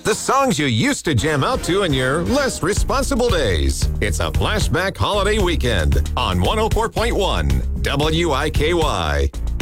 The songs you used to jam out to in your less responsible days. It's a flashback holiday weekend on 104.1 WIKY.